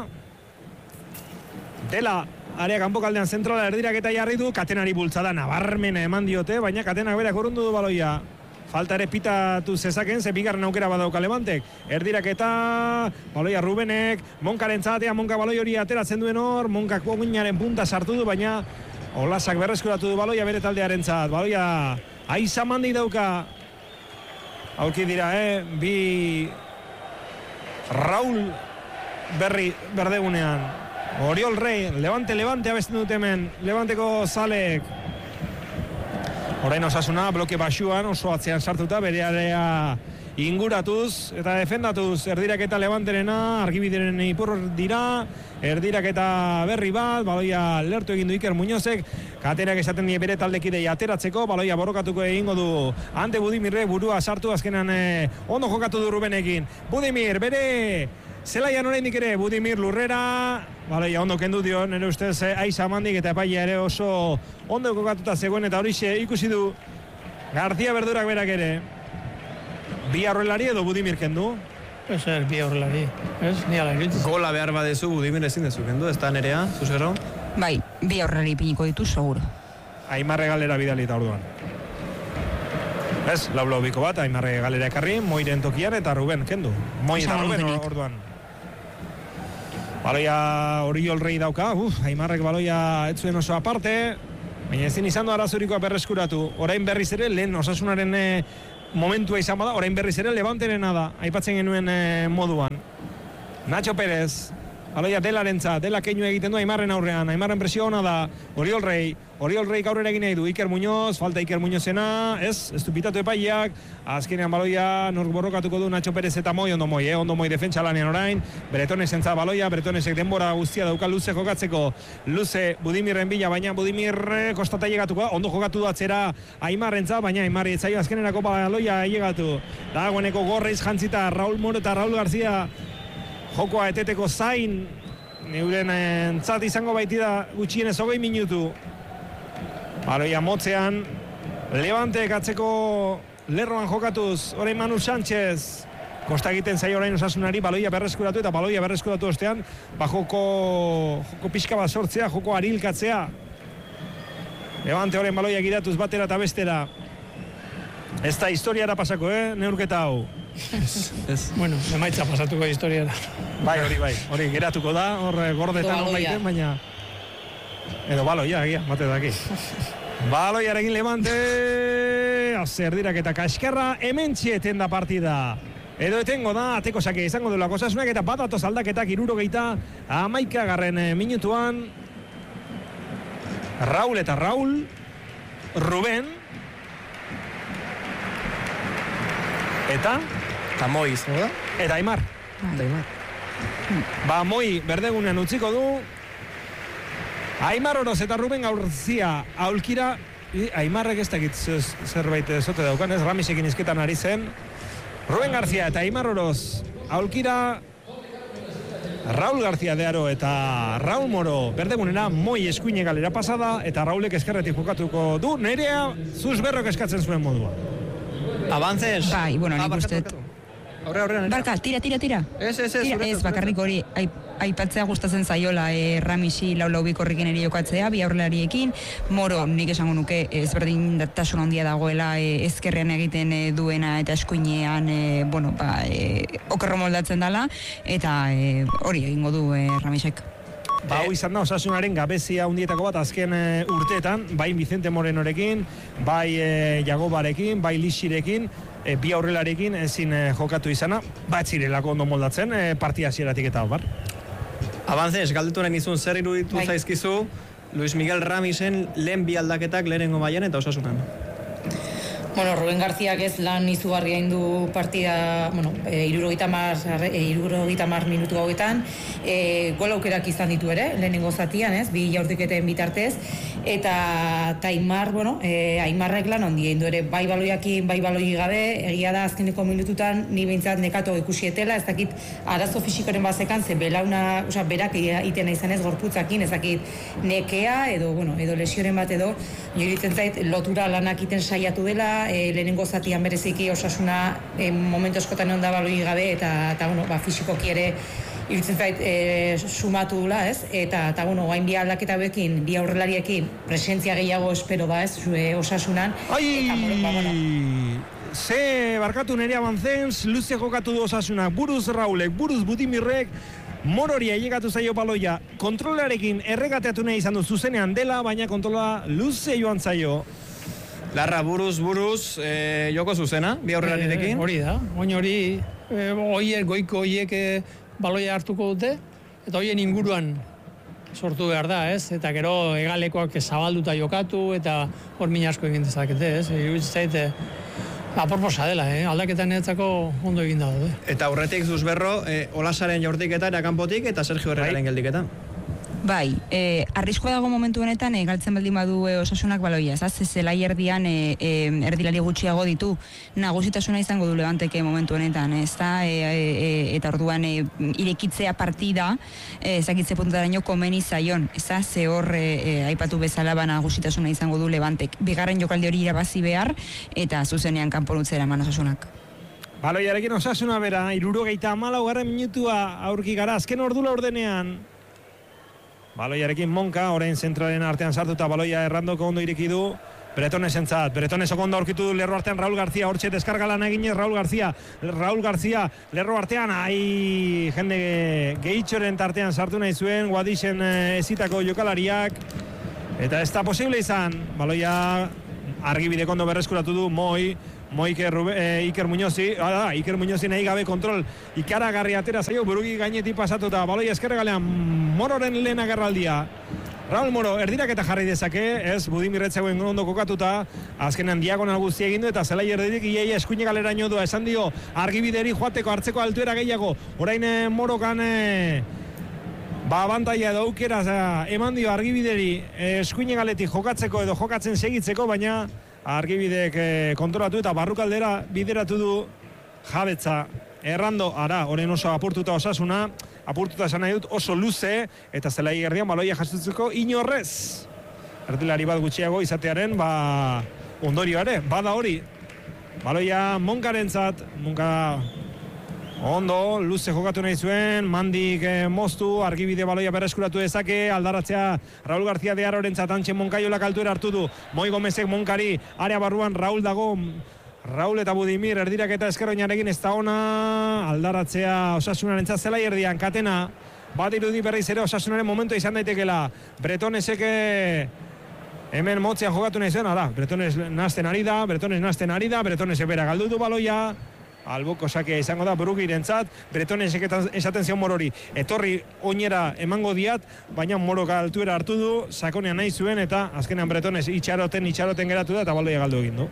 Dela, area kanpokaldean zentrola erdirak eta jarri du, Katenari bultzada nabarmena eman diote, baina Katenak berak urrundu du baloia. Falta ere pitatu zezaken, ze bigarren aukera badauka Levantek. Erdirak eta baloia Rubenek, Monkaren zatea, Monka baloi hori ateratzen duen hor, Monkak boginaren punta sartu du, baina Olasak berreskuratu du baloia bere taldearen zat. Baloia Aiza mandi dauka. Aurki dira, eh? Bi Raul berri berdegunean. Oriol Rey, Levante, Levante abesten dut hemen, Levanteko zalek. Orain Osasuna, bloke basuan, oso atzean sartuta, bere area inguratuz eta defendatuz. Erdirak eta Levanterena, argibideren ipur dira, erdirak eta berri bat, baloia lertu egin du Iker Muñozek, Katerak esaten die bere taldekidei ateratzeko, baloia borrokatuko egingo du Ante Budimirre, burua sartu azkenan eh, ondo jokatu du Rubenekin. Budimir, bere zelaian oraindik ere, Budimir lurrera, baloia ondo kendu dio, nire ustez eh, Aiza Mandik eta epaia ere oso ondo kokatuta zegoen, eta horixe ikusi du García Berdurak berak ere. Bi aurrelari edo Budimir kendu?
Ez er, bi aurrelari, ez? Ni ala iritz.
Gola behar badezu, Budimir ezin dezu kendu, ez da nerea, zuzero?
Bai, bi aurrelari piniko ditu, seguro.
Aimarre galera bidali eta orduan. Ez, lau lau biko bat, Aimarre galera ekarri, Moiren tokian eta Ruben kendu. Moi eta Ruben orduan. Baloia Oriol Rey dauka, uf, Aimarrek baloia etzuen oso aparte, baina ezin izan du arazurikoa berreskuratu. Orain berriz ere, lehen Osasunaren eh, momentua izan bada, orain berriz ere Levanterena da, aipatzen genuen eh, moduan. Nacho Pérez, baloia Delarentza, Dela keinu egiten du Aimarren aurrean, Aimarren presio ona da, Oriol Rey, Oriol Rey aurrera egin nahi du, Iker Muñoz, falta Iker Muñozena, ez, ez du pitatu epaiak, azkenean baloia nork borrokatuko du Nacho Pérez eta Moi, ondo Moi, eh? ondo Moi defentsa lanean orain, Bretones entza baloia, Bretonesek denbora guztia dauka Luze jokatzeko, Luze Budimirren bila, baina Budimir kostata llegatuko, ondo jokatu du atzera Aimarrentza, baina Aimarri etzaio azkenerako baloia llegatu, dagoeneko gorreiz jantzita Raul Moro eta Raul García, jokoa eteteko zain, neuren entzat izango baitida gutxienez hogei minutu. Baloia motzean, Levante atzeko lerroan jokatuz, orain Manu Sánchez, kosta egiten zaio orain Osasunari, baloia berreskuratu eta baloia berreskuratu ostean, ba joko, joko pixka bat sortzea, joko arilkatzea. Levante orain baloia giratuz batera eta bestera. Ez da historiara pasako, eh, neurketa hau.
Ez, ez. Bueno, emaitza pasatuko historiara.
Bai, hori bai, hori geratuko da, hor gordetan hon baiten, baina... Edo baloia, egia, bate daki. Baloiarekin Levante, Zerdirak eta kaskarra, hemen txieten da partida. Edo etengo da, ateko sake izango duela Osasunak eta bat atoz aldaketak irurogeita amaika garren minutuan. Raul eta Raul, Ruben, eta...
Eta Moi, da?
Eta Aimar.
Eta Aimar.
Ba, Moi berdegunean utziko du. Aimar Oroz eta Ruben García aulkira. Aimarrek ez dakit zerbait zote daukan, ez Ramisekin izketan ari zen. Ruben García eta Aimar Oroz aulkira. Raul García de Aro eta Raul Moro berdegunera, Moi eskuine galera pasada eta Raulek eskerretik jokatuko du. Nerea Zuzberrok eskatzen zuen modua.
Avances.
Bai, bueno, nik uste...
Aurre, aurre, nera.
Barka, tira, tira, tira.
Ez, ez, ez.
Tira, ez, bakarrik hori, aipatzea gustatzen zaiola e, Ramisi lau lau bikorrikin eri jokatzea, bi aurrelariekin, Moro nik esango nuke ezberdin tasun handia dagoela e, ezkerrean egiten e, duena eta eskuinean, e, bueno, ba, e, okerro moldatzen dela, eta e, hori egingo du e, Ramisek.
Ba, hau izan da Osasunaren gabezia hundietako bat azken e, urteetan, bai Vicente Morenorekin, bai e, Jagobarekin, bai Lixirekin, e, bi aurrelarekin ezin e, jokatu izana, bat zirelako ondo moldatzen, e, partia hasieratik eta bar.
Avances, galdetuaren izun zer iruditu
bai.
zaizkizu Luis Miguel Ramisen lehen bi aldaketak lehenengo mailan eta Osasunan.
Bueno, Ruben Garziak ez lan izugarria indu partida, bueno, e, irurogeita mar minutu hauetan, e, gol aukerak izan ditu ere, lehenengo zatian, ez, bi jaurtiketen bitartez, eta Aimar, bueno, e, Aimarrek lan handia indu ere, bai baloiakin, bai baloi gabe, egia da azkeneko minututan, ni behintzat nekato ikusietela, ez dakit arazo fisikoren bazekan, ze belauna, oza, berak itena izan ez gorputzakin, ez dakit nekea, edo, bueno, edo lesioren bat edo, juritzen zait, lotura lanak iten saiatu dela, E, lehenengo zatian bereziki Osasuna e, momentu askotan egon da baloi gabe eta, eta bueno, ba, fisikoki ere iruditzen zait e, sumatu dula, ez? Eta, eta bueno, hain bi aldaketa bekin, bi aurrelariekin presentzia gehiago espero da, ez? Zue Osasunan.
Ai!
Eta, bueno, ba, bueno.
Ze barkatu nere abantzens, luze jokatu du Osasunak, buruz Raulek, buruz Budimirrek, Morori ailegatu zaio baloia, kontrolarekin erregateatu nahi izan du zuzenean dela, baina kontrola luze joan zaio.
Larra buruz, buruz, e, joko zuzena, bi aurrelarirekin.
E, hori da, oin hori, e, oiek, goiko oiek e, baloia hartuko dute, eta hoien inguruan sortu behar da, ez? Eta gero egalekoak zabalduta jokatu, eta hor min asko egin dezakete, ez? Iruditzen zaite, aporposa dela, eh? Aldaketan netzako ondo egin da dute.
Eta aurretik Zuzberro, e, Olasaren jaurtiketa erakanpotik, eta Sergio Herreraren geldiketa.
Bai, eh, arriskoa dago momentu honetan, eh, galtzen baldin badu eh, Osasunak baloia, ez zelai erdian eh, eh, erdilari gutxiago ditu, nagusitasuna izango du Levanteke momentu honetan, ez da, eh, eh, eta orduan eh, irekitzea partida, eh, ezakitze puntaraino komeni zaion, ez da, ze hor eh, aipatu bezala ba nagusitasuna izango du Levantek, bigarren jokaldi hori irabazi behar, eta zuzenean kanporutzera eman Osasunak.
Baloiarekin Osasuna bera, hirurogeita hamalau garren minutua aurki gara, azken ordula ordenean. Baloiarekin Monka, orain zentralen artean sartuta baloia errandoko ondo ireki du. Bretones entzat, Bretones okondo aurkitu du lerro artean Raul García, hortxe deskarga lan eginez Raul García, Raul García lerro artean, ai, jende gehitxoren tartean sartu nahi zuen, Guadixen ezitako jokalariak, eta ez da posible izan, baloia argibide kondo berreskuratu du, Moi, Moike e, Iker Muñozi, ah, Iker Muñozi nahi gabe kontrol ikaragarri atera zaio, burugi gainetik pasatuta, baloia eskerregalean, Mororen lehen agerraldia. Raul Moro, erdiraketa jarri dezake, ez, Budimirretzegoen ondo kokatuta, azkenean diagonal guztia egin du, eta zelai erdirik iaia eskuine galera ino du, esan dio, argibideri joateko hartzeko altuera gehiago, orain Morokan e, ba, abantaia edo aukera eman dio argibideri eskuine galetik jokatzeko edo jokatzen segitzeko, baina argibideek eh, kontrolatu eta barrukaldera bideratu du Jabetza. Errando, ara, orain oso apurtuta Osasuna, apurtuta esan nahi dut oso luze, eta zelai erdian baloia jasotzeko inorrez. Erdilari bat gutxiago izatearen, ba, ondorioare, bada hori. Baloia Monkarentzat, Monka ondo, luze jokatu nahi zuen, Mandik eh, moztu, argibide baloia berreskuratu dezake, aldaratzea Raul García de Arorentzat, Antxe Monkaiolak altuera hartu du, Moi Gomezek Monkari, area barruan Raul dago, Raul eta Budimir, erdirak eta eskerroinarekin ez da ona, aldaratzea Osasunarentzat zelai erdian, Katena, bat irudi berriz ere Osasunaren momentu izan daitekela, Bretonesek hemen motzean jokatu nahi zuen, ara, Bretones nazten ari da, Bretones nazten ari da, Bretonesek bera galdu du baloia, alboko sakea izango da Burugirentzat, Bretonesek esaten zion Morori, etorri oinera emango diat, baina Morok altuera hartu du, sakonean nahi zuen, eta azkenean Bretones itxaroten, itxaroten geratu da, eta baloia galdu egin du.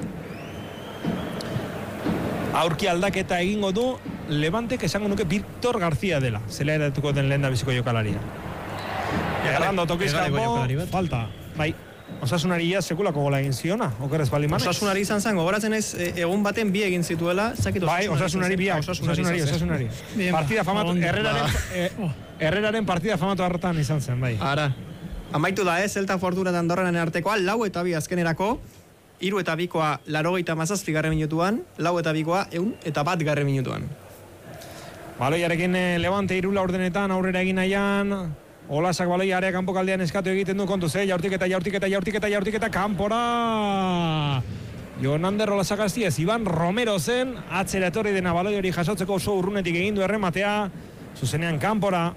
Aurki aldaketa egingo du, Levantek esango nuke Víctor García dela, zela eratuko den lehen da biziko jokalaria. Errando tokizkampo, falta, bai. Osasunari ja sekulako gola egin ziona, okerrez balimanez.
Osasunari izan zen, gogoratzen ez, egun baten bi egin zituela, zakit
bai, Osasunari bia, Osasunari, Osasunari. Partida famatu, Herreraren, Herreraren partida famatu hartan izan zen, bai.
Ara, amaitu da ez, Zelta Fortuna eta Andorraren artekoa, lau eta bi azkenerako, hiru eta bikoa larogeita mazazpi garren minutuan, lau eta bikoa eun eta bat garren minutuan.
Baloiarekin Levante irula ordenetan aurrera egin nahian, Olasak baloia area kanpo kaldean eskatu egiten du kontuz, eh? Jaurtiketa, jaurtiketa, jaurtiketa, jaurtiketa, kanpora! Jonander Olasak Astiez, Iban Romero zen, atzera etorri dena baloi hori jasotzeko oso urrunetik egin du errematea, zuzenean kanpora.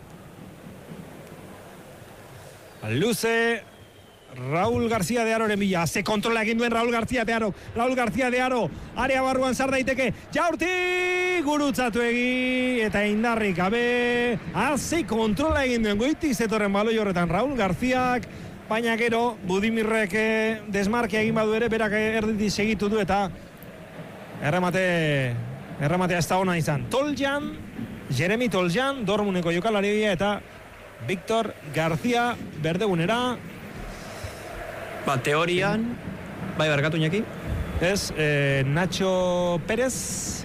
Luze, Raul García de Aroren bila, ze kontrola egin duen Raul García de Aro, Raul García de Aro, area barruan zar daiteke, jaurti, gurutzatu egi, eta indarrik gabe, ze kontrola egin duen goiti zetorren baloi horretan Raul Garcíak, baina gero Budimirrek eh, desmarkia egin badu ere, berak erditik segitu du eta erremate errematea ez da ona izan. Toljan, Jeremy Toljan, Dortmundeko jokalaria eta Victor García berdegunera.
Ba, teorian, bai barkatu Iñaki.
Ez, eh, Nacho Pérez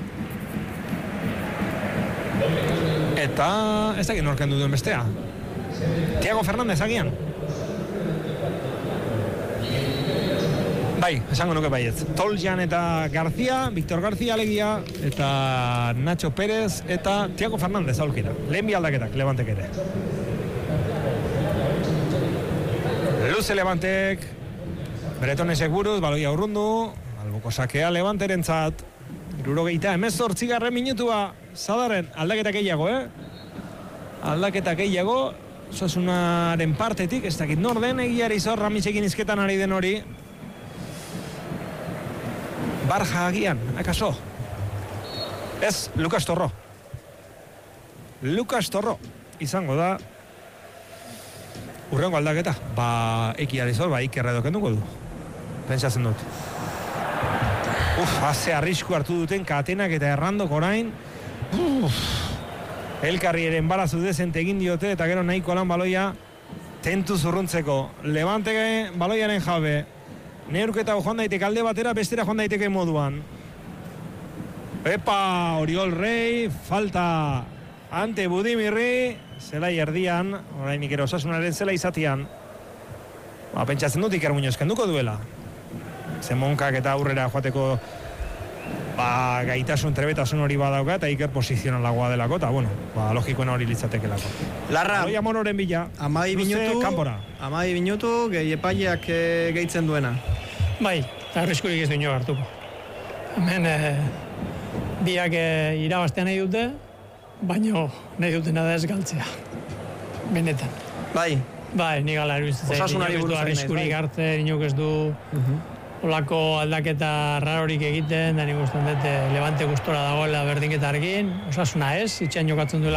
eta ez dakit norken duen bestea. Tiago Fernández agian. Bai, esango nuke baietz. Toljan eta García, Victor García alegia, eta Nacho Pérez eta Tiago Fernández aurkira. Lehen bi aldaketak, Levantek ere. Luze Levantek, Bretonesek buruz, baloia urrundu, alboko sakea Levanteren zat. Irurogeita, emezortzigarren minutua, Zadaren aldaketa gehiago, eh? Aldaketa gehiago, Osasunaren partetik, ez dakit norden, egiari zor, Ramisekin izketan ari den hori. Barja agian, akaso? Ez, Lukas Torro. Lukas Torro, izango da. Urrengo aldaketa, ba, ekiari zor, ba, ikerra dokenduko du. Pentsatzen dut. Uf, haze arrisku hartu duten katenak eta errandok orain. Uf, elkarri ere enbarazu dezente egin diote eta gero nahiko lan baloia tentu zurruntzeko. Levanteke baloiaren jabe. Neurketa joan daiteke alde batera, bestera joan daiteke moduan. Epa, Oriol Rey, falta ante Budimirri, zelai erdian, orainik ere Osasunaren zela izatian. Ba, pentsatzen dut Iker Muñoz kenduko duela. Zemonkak eta aurrera joateko ba, gaitasun, trebetasun hori badauka eta Iker posizionalagoa delako, eta bueno, ba, logikoen hori litzatekelako.
Larra,
Aloia Monoren bila,
amai minutu,
kanpora.
amai minutu, gehi epaileak e, gehitzen duena.
Bai, eta arriskurik ez du ino hartuko. Hemen e, biak e, irabaztea nahi dute, baino nahi dutena da ez galtzea. Benetan.
Bai,
Bai, nik ala eruditzen.
Osasunari buruz ari naiz,
arriskurik
bai.
hartzen, inok ez du olako aldaketa rarorik egiten, da nik usten dut Levante gustora dagoela berdinketarekin, Osasuna ez, itxean jokatzen duela